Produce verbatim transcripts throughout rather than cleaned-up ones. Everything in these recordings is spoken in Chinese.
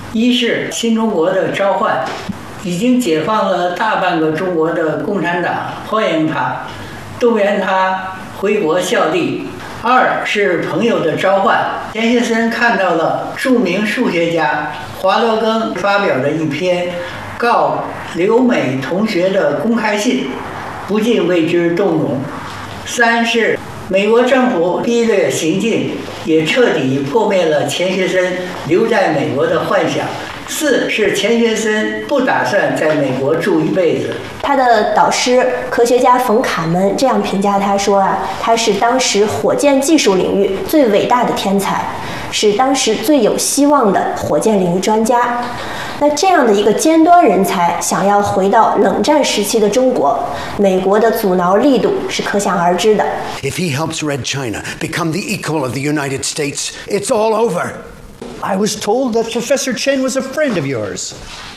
一是新中国的召唤，已经解放了大半个中国的共产党，欢迎他，动员他回国效力。二是朋友的召唤，钱学森看到了著名数学家华罗庚发表的一篇告留美同学的公开信，不禁为之动容。三是美国政府逼掠行径，也彻底破灭了钱学森留在美国的幻想。四是钱学森不打算在美国住一辈子。 他的导师科学家冯卡门这样评价他说啊，他是当时火箭技术领域最伟大的天才，是当时最有希望的火箭领域专家。那这样的一个尖端人才想要回到冷战时期的中国，美国的阻挠力度是可想而知的。 If he helps Red China become the equal of the United States, it's all over. I was told that Professor Chen was a friend of yours.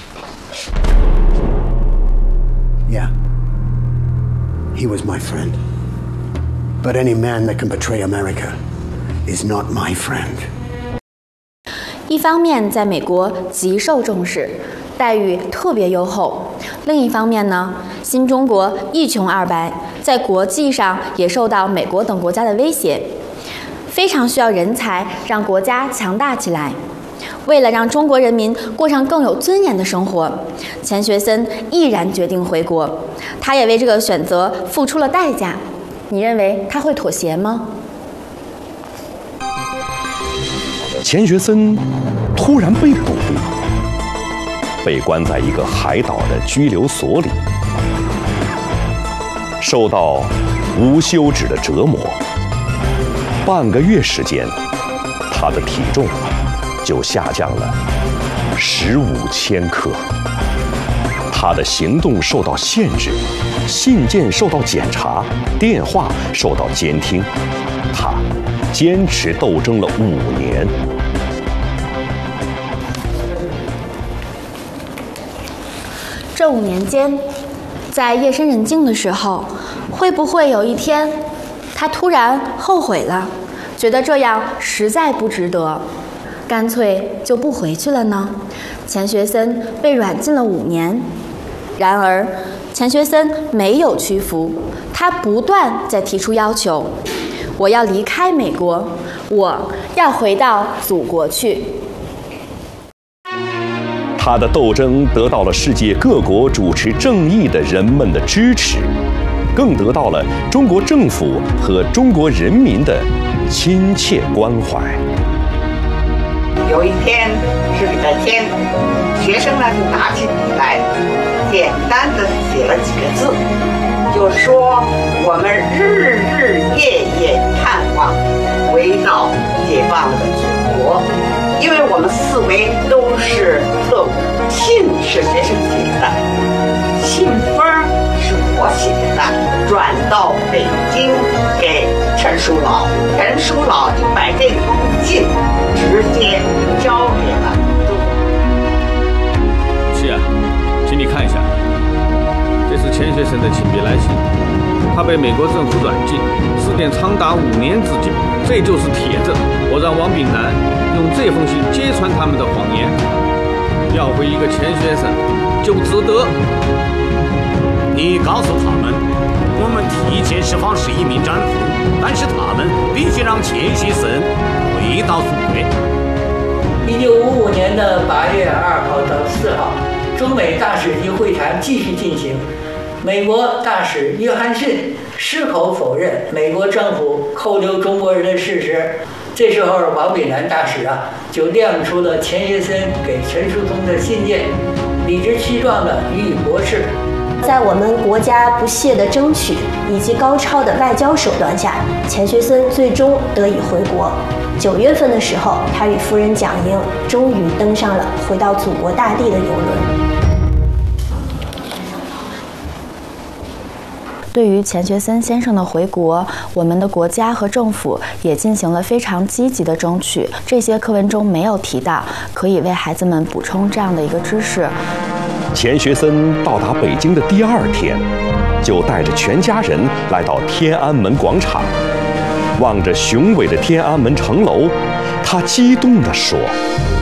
Yeah, he was my friend. But any man that can betray America is not my friend. 一方面，在美国极受重视，待遇特别优厚；另一方面呢，新中国一穷二白，在国际上也受到美国等国家的威胁，非常需要人才让国家强大起来。为了让中国人民过上更有尊严的生活，钱学森毅然决定回国，他也为这个选择付出了代价。你认为他会妥协吗？ 钱学森突然被捕，被关在一个海岛的拘留所里，受到无休止的折磨。半个月时间，他的体重就下降了十五千克。他的行动受到限制，信件受到检查，电话受到监听。他坚持斗争了五年。 这五年间，在夜深人静的时候，会不会有一天，他突然后悔了，觉得这样实在不值得，干脆就不回去了呢？钱学森被软禁了五年，然而钱学森没有屈服，他不断在提出要求：我要离开美国，我要回到祖国去。 他的斗争得到了世界各国主持正义的人们的支持，更得到了中国政府和中国人民的亲切关怀。 有一天是礼拜天，学生呢就拿起笔来，简单的写了几个字，就说我们日日夜夜盼望回到解放的祖国。因为我们四围都是特务，信是学生写的，信封是我写的，转到北京给陈叔老，陈叔老就把这封信直接交给了中国。 是啊，请你看一下，这是钱学森的亲笔来信，他被美国政府软禁，时间长达五年之久，这就是铁证。我让王炳南用这封信揭穿他们的谎言，要回一个钱学森就值得。 你告诉他们，我们提前释放十一名战俘，但是他们必须让钱学森回到祖国。 一九五五年的八月二号到四号，中美大使级会谈继续进行。美国大使约翰逊矢口否认美国政府扣留中国人的事实。这时候，王炳南大使啊，就亮出了钱学森给陈叔通的信件，理直气壮地予以驳斥。 在我们国家不懈的争取以及高超的外交手段下，钱学森最终得以回国。九月份的时候，他与夫人蒋英终于登上了回到祖国大地的邮轮。 对于钱学森先生的回国，我们的国家和政府也进行了非常积极的争取。这些课文中没有提到，可以为孩子们补充这样的一个知识。 钱学森到达北京的第二天，就带着全家人来到天安门广场，望着雄伟的天安门城楼，他激动地说：“